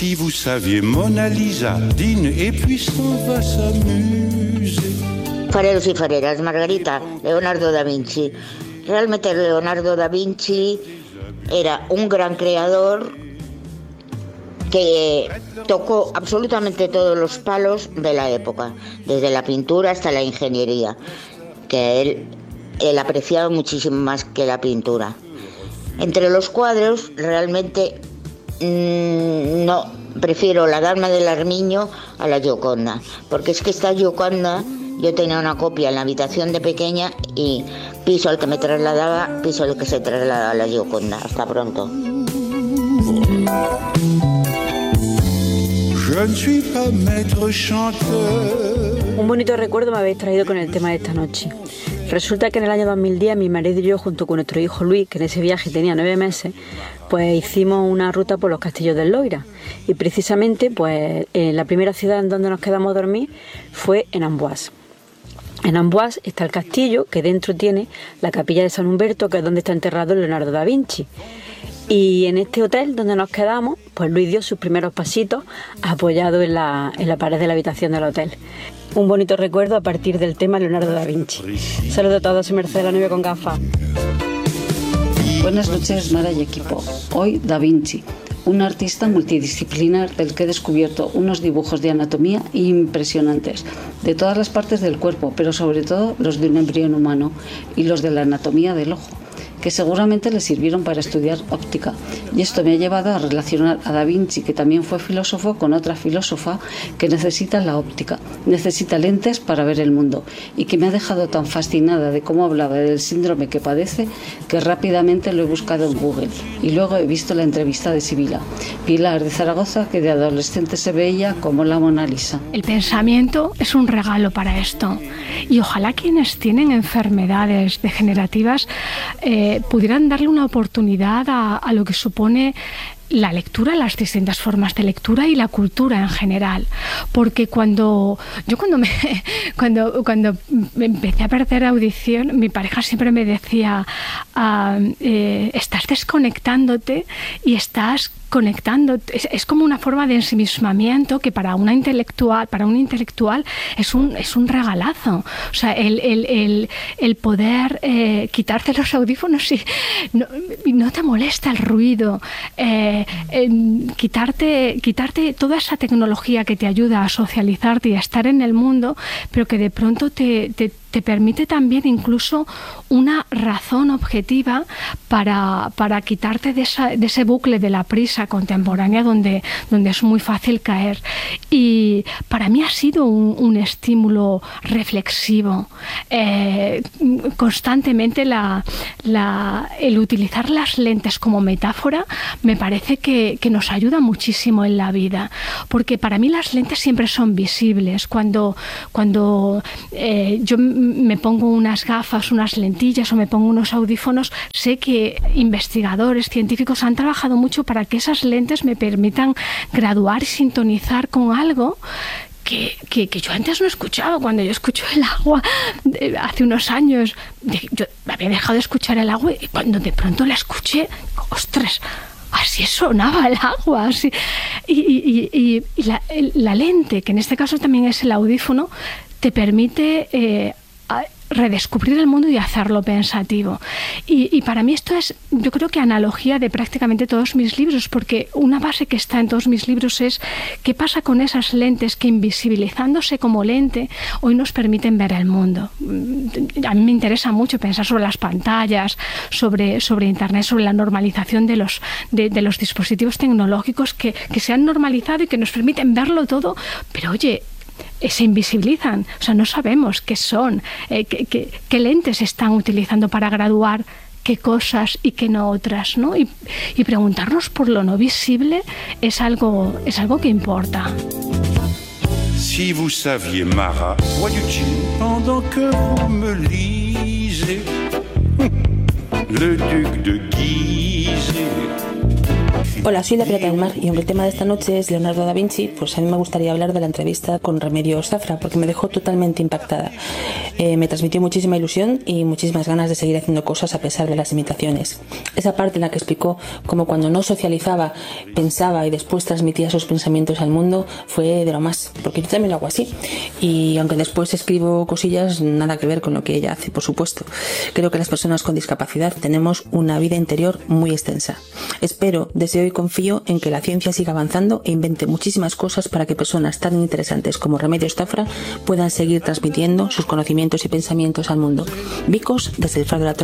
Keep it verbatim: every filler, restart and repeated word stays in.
Si vous saviez Mona Lisa, dîne et puis s'en va s'amuser. Fareros y fareras, Margarita, Leonardo da Vinci. Realmente Leonardo da Vinci era un gran creador que tocó absolutamente todos los palos de la época, desde la pintura hasta la ingeniería, que él, él apreciaba muchísimo más que la pintura. Entre los cuadros, realmente mmm, no, prefiero la Dama del Armiño a la Gioconda, porque es que esta Gioconda, yo tenía una copia en la habitación de pequeña y piso al que me trasladaba, piso al que se trasladaba a la Gioconda. Hasta pronto. Un bonito recuerdo me habéis traído con el tema de esta noche. Resulta que en el año dos mil diez mi marido y yo, junto con nuestro hijo Luis, que en ese viaje tenía nueve meses, pues hicimos una ruta por los castillos del Loira. Y precisamente, pues en la primera ciudad en donde nos quedamos a dormir fue en Amboise. En Amboise está el castillo, que dentro tiene la capilla de San Humberto, que es donde está enterrado Leonardo da Vinci. Y en este hotel donde nos quedamos, pues Luis dio sus primeros pasitos apoyado en la, en la pared de la habitación del hotel. Un bonito recuerdo a partir del tema Leonardo da Vinci. Saludos a todos, soy Mercedes La Nieve con gafas. Buenas noches, Mara y equipo. Hoy Da Vinci, un artista multidisciplinar del que he descubierto unos dibujos de anatomía impresionantes, de todas las partes del cuerpo, pero sobre todo los de un embrión humano y los de la anatomía del ojo, que seguramente le sirvieron para estudiar óptica. Y esto me ha llevado a relacionar a Da Vinci, que también fue filósofo, con otra filósofa que necesita la óptica, necesita lentes para ver el mundo, y que me ha dejado tan fascinada de cómo hablaba del síndrome que padece, que rápidamente lo he buscado en Google. Y luego he visto la entrevista de Sibila, Pilar de Zaragoza, que de adolescente se veía como la Mona Lisa. El pensamiento es un regalo para esto, y ojalá quienes tienen enfermedades degenerativas eh, pudieran darle una oportunidad a, a lo que supone la lectura, las distintas formas de lectura y la cultura en general, porque cuando yo cuando me cuando cuando me empecé a perder audición, mi pareja siempre me decía ah, eh, estás desconectándote y estás conectando, es, es como una forma de ensimismamiento que para una intelectual, para un intelectual es un es un regalazo. O sea, el, el, el, el poder eh, quitarte los audífonos y no, y no te molesta el ruido, eh, eh, quitarte, quitarte toda esa tecnología que te ayuda a socializarte y a estar en el mundo, pero que de pronto te, te te permite también incluso una razón objetiva para, para quitarte de, esa, de ese bucle de la prisa contemporánea donde, donde es muy fácil caer. Y para mí ha sido un, un estímulo reflexivo. Eh, constantemente la, la, el utilizar las lentes como metáfora me parece que, que nos ayuda muchísimo en la vida, porque para mí las lentes siempre son visibles. Cuando, cuando eh, yo me pongo unas gafas, unas lentillas o me pongo unos audífonos, sé que investigadores científicos han trabajado mucho para que esas lentes me permitan graduar y sintonizar con algo Que, que, que yo antes no escuchaba. Cuando yo escucho el agua de, hace unos años, de, yo había dejado de escuchar el agua y cuando de pronto la escuché, ¡ostras! Así sonaba el agua, así. Y, y, y, y la, la lente, que en este caso también es el audífono, te permite eh, redescubrir el mundo y hacerlo pensativo. Y, y para mí esto es, yo creo que analogía de prácticamente todos mis libros, porque una base que está en todos mis libros es qué pasa con esas lentes que, invisibilizándose como lente, hoy nos permiten ver el mundo. A mí me interesa mucho pensar sobre las pantallas, sobre, sobre Internet, sobre la normalización de los, de, de los dispositivos tecnológicos que, que se han normalizado y que nos permiten verlo todo, pero oye, se invisibilizan, o sea, no sabemos qué son, eh, qué, qué, qué lentes están utilizando para graduar qué cosas y qué no otras, ¿no? Y, y preguntarnos por lo no visible es algo, es algo que importa. Si vous saviez, Mara, voyez-tu, pendant que vous me lisez, le duc de Guise Hola, soy la Pirata del Mar y aunque el tema de esta noche es Leonardo da Vinci, pues a mí me gustaría hablar de la entrevista con Remedios Zafra porque me dejó totalmente impactada. Eh, me transmitió muchísima ilusión y muchísimas ganas de seguir haciendo cosas a pesar de las limitaciones. Esa parte en la que explicó cómo cuando no socializaba, pensaba y después transmitía sus pensamientos al mundo fue de lo más, porque yo también lo hago así. Y aunque después escribo cosillas, nada que ver con lo que ella hace, por supuesto. Creo que las personas con discapacidad tenemos una vida interior muy extensa. Espero, deseo y confío en que la ciencia siga avanzando e invente muchísimas cosas para que personas tan interesantes como Remedios Zafra puedan seguir transmitiendo sus conocimientos y pensamientos al mundo. Vicos, desde el Faro de la Torre.